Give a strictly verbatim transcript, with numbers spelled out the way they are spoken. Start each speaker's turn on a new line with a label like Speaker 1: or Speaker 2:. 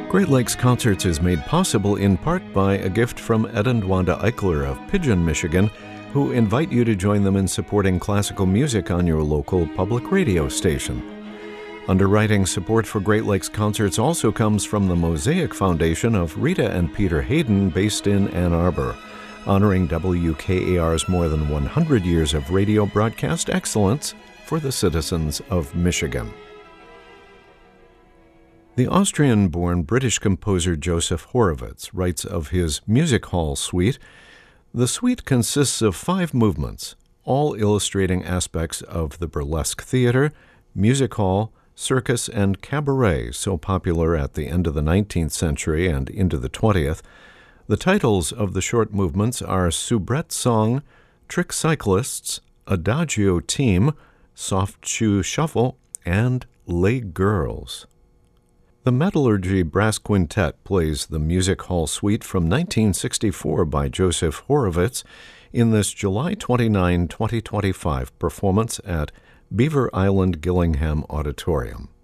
Speaker 1: Great Lakes Concerts is made possible in part by a gift from Ed and Wanda Eichler of Pigeon, Michigan, who invite you to join them in supporting classical music on your local public radio station. Underwriting support for Great Lakes Concerts also comes from the Mosaic Foundation of Rita and Peter Hayden, based in Ann Arbor, honoring W K A R's more than one hundred years of radio broadcast excellence for the citizens of Michigan. The Austrian-born British composer Joseph Horowitz writes of his music hall suite. The suite consists of five movements, all illustrating aspects of the burlesque theater, music hall, circus, and cabaret so popular at the end of the nineteenth century and into the twentieth. The titles of the short movements are Soubrette Song, Trick Cyclists, Adagio Team, Soft Shoe Shuffle, and Les Girls. The Metallurgy Brass Quintet plays the Music Hall Suite from nineteen sixty-four by Joseph Horowitz in this July twenty-ninth, twenty twenty-five performance at Beaver Island Gillingham Auditorium.